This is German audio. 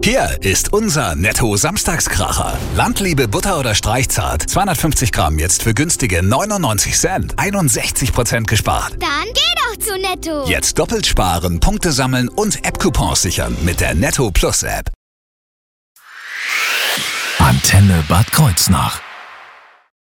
Hier ist unser Netto-Samstagskracher. Landliebe Butter oder Streichzart. 250 Gramm jetzt für günstige 99 Cent. 61% gespart. Dann geh doch zu Netto. Jetzt doppelt sparen, Punkte sammeln und App-Coupons sichern mit der Netto Plus App. Antenne Bad Kreuznach.